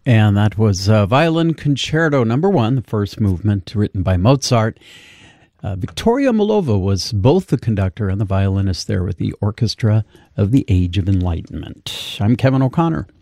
And that was Violin Concerto No. 1, the first movement written by Mozart. Victoria Milova was both the conductor and the violinist there with the Orchestra of the Age of Enlightenment. I'm Kevin O'Connor.